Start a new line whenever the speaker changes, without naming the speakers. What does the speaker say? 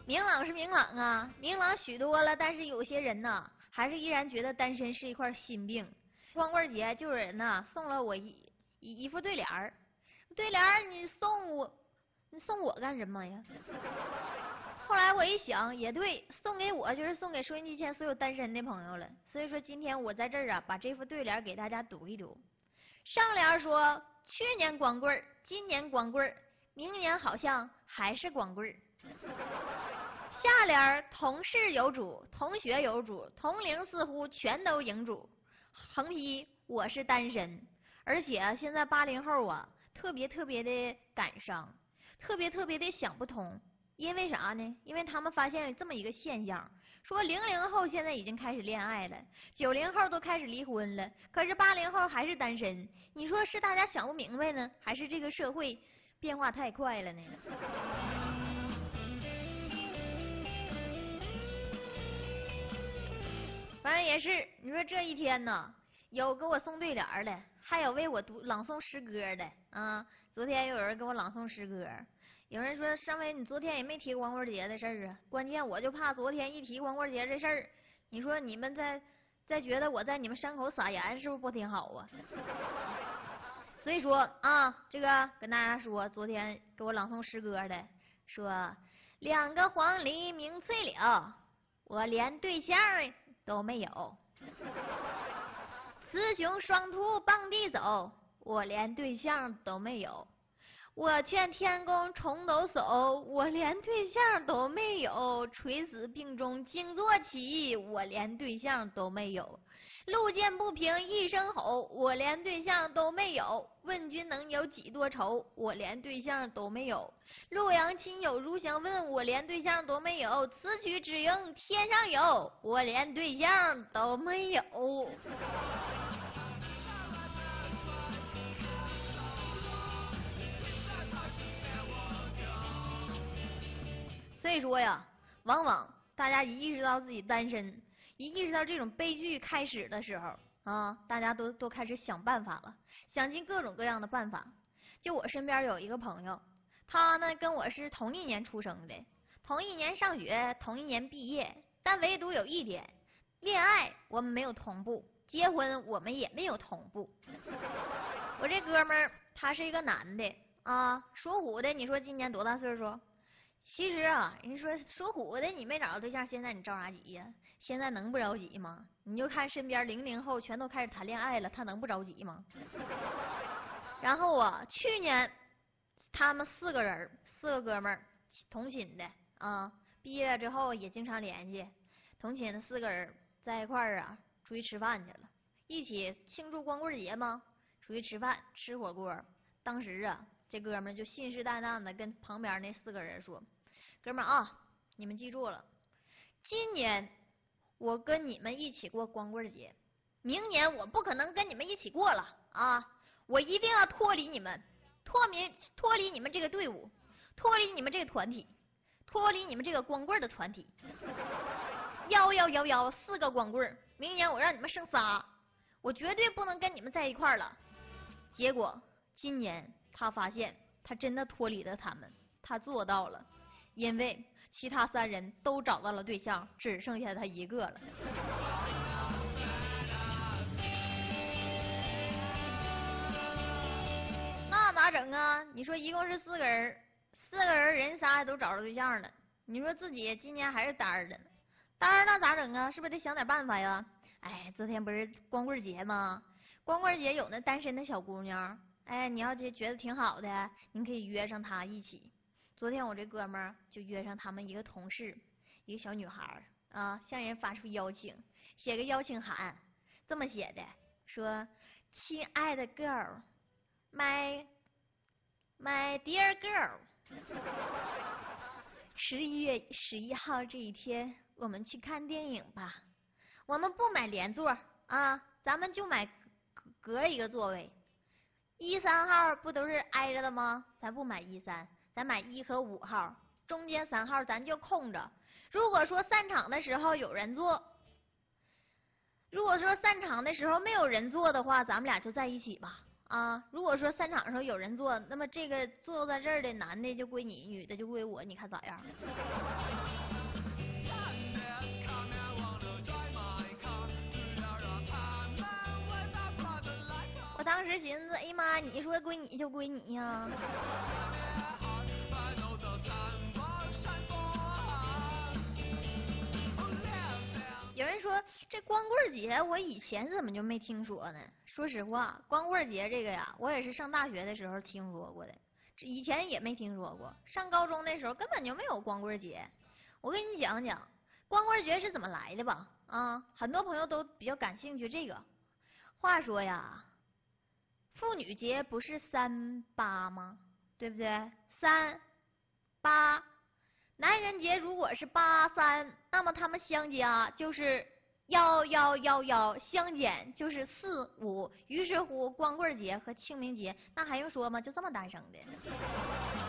明朗是明朗啊，明朗许多了，但是有些人呢，还是依然觉得单身是一块心病。光棍节就有人呢送了我一副对联儿，对联儿你送我干什么呀？后来我一想，也对，送给我就是送给收音机前所有单身的朋友了。所以说今天我在这儿啊，把这副对联给大家读一读。上联说去年光棍，今年光棍，明年好像还是光棍。下联同事有主，同学有主，同龄似乎全都赢主。横批我是单身，而且啊，现在80后啊，特别的感伤，特别的想不通。因为啥呢？因为他们发现这么一个现象，说00后现在已经开始恋爱了，90后都开始离婚了，可是80后还是单身。你说是大家想不明白呢，还是这个社会变化太快了呢？反正也是，你说这一天呢，有给我送对联的，还有为我朗诵诗歌的啊。昨天又有人给我朗诵诗歌，有人说上回你昨天也没提光棍节的事儿啊，关键我就怕昨天一提光棍节这事儿，你说你们再觉得我在你们伤口撒盐，是不是不挺好啊？所以说啊，这个跟大家说，昨天给我朗诵诗歌的说2个黄鹂鸣翠柳，我连对象都没有。雌雄双兔傍地走，我连对象都没有。我劝天公重抖擞，我连对象都没有。垂死病中惊坐起，我连对象都没有。路见不平一声吼，我连对象都没有。问君能有几多愁，我连对象都没有。洛阳亲友如相问，我连对象都没有。此曲只应天上有，我连对象都没有。所以说呀，往往大家一意识到自己单身，一意识到这种悲剧开始的时候啊，大家都开始想办法了，想尽各种各样的办法。就我身边有一个朋友，他呢跟我是同一年出生的，同一年上学，同一年毕业，但唯独有一点，恋爱我们没有同步，结婚我们也没有同步。我这哥们儿他是一个男的啊，属虎的，你说今年多大岁数？其实啊，人说属虎的你没找着对象，现在你着啥急呀？现在能不着急吗？你就看身边00后全都开始谈恋爱了，他能不着急吗？然后啊，去年他们4个哥们儿，同寝的啊，毕业之后也经常联系，同寝的4个人在一块儿啊，出去吃饭去了，一起庆祝光棍节嘛，出去吃饭吃火锅。当时啊，这哥们儿就信誓旦旦的跟旁边那4个人说。哥们儿啊，你们记住了，今年我跟你们一起过光棍节，明年我不可能跟你们一起过了啊！我一定要脱离你们，脱离你们这个队伍，脱离你们这个团体，脱离你们这个光棍的团体。4个光棍，明年我让你们剩仨，我绝对不能跟你们在一块儿了。结果今年他发现他真的脱离了他们，他做到了。因为其他3人都找到了对象，只剩下他一个了。那咋整啊？你说一共是4个人，4个人人仨都找着对象了，你说自己今年还是单的，单那咋整啊？是不是得想点办法呀？哎，昨天不是光棍节吗？光棍节有那单身的小姑娘，哎，你要觉得挺好的，你可以约上她一起。昨天我这哥们儿就约上他们一个同事，一个小女孩啊，向人发出邀请，写个邀请函，这么写的，说：“亲爱的 girl，my dear girl， 11月11号这一天，我们去看电影吧。我们不买连座啊，咱们就买隔一个座位。1、3号不都是挨着的吗？咱不买1、3。”咱买1和5号，中间3号咱就空着。如果说散场的时候有人坐，如果说散场的时候没有人坐的话，咱们俩就在一起吧。啊，如果说散场的时候有人坐，那么这个坐在这儿的男的就归你，女的就归我，你看咋样？ 当时寻思，哎呀妈，你说归你就归你呀。有人说这光棍节我以前怎么就没听说呢？说实话，光棍节这个呀，我也是上大学的时候听说过的，以前也没听说过。上高中的时候根本就没有光棍节。我跟你讲讲光棍节是怎么来的吧。啊，很多朋友都比较感兴趣这个。话说呀，妇女节不是3/8吗？对不对？3/8。男人节如果是8/3，那么他们相加就是11111，相减就是4/5。于是乎，光棍节和清明节那还用说吗？就这么诞生的。